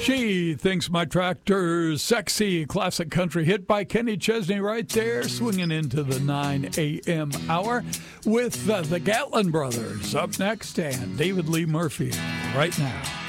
She Thinks My Tractor's Sexy, classic country hit by Kenny Chesney right there, swinging into the 9 a.m. hour with the Gatlin Brothers up next and David Lee Murphy right now.